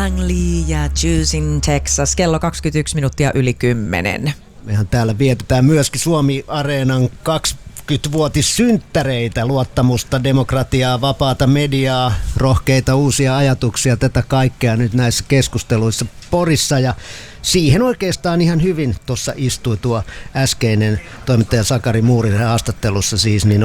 Langley ja Choosing Texas. Kello 21 minuuttia yli 10. Mehän täällä vietetään myöskin Suomi-areenan 20-vuotissynttäreitä, luottamusta, demokratiaa, vapaata mediaa, rohkeita uusia ajatuksia, tätä kaikkea nyt näissä keskusteluissa Porissa. Ja siihen oikeastaan ihan hyvin tuossa istui tuo äskeinen toimittaja Sakari Muurinen haastattelussa siis, niin